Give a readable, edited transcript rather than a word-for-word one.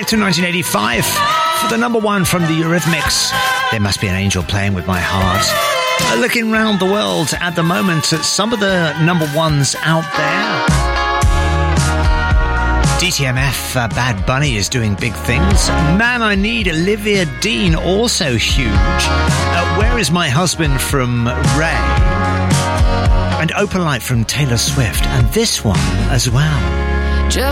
back to 1985 for the number one from the Eurythmics. There Must Be an Angel Playing With My Heart. Looking round the world at the moment at some of the number ones out there. DTMF, Bad Bunny is doing big things. Man I Need, Olivia Dean, also huge. Where Is My Husband from Ray. And Opalite from Taylor Swift. And this one as well.